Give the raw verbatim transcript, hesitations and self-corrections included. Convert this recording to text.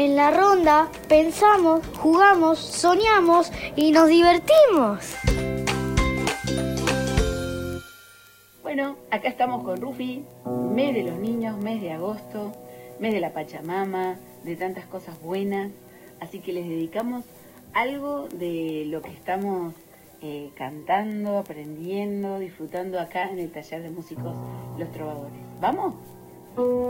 En la ronda pensamos, jugamos, soñamos y nos divertimos. Bueno, acá estamos con Rufi, mes de los niños, mes de agosto, mes de la Pachamama, de tantas cosas buenas, así que les dedicamos algo de lo que estamos eh, cantando, aprendiendo, disfrutando acá en el taller de músicos Los Trovadores. ¿Vamos?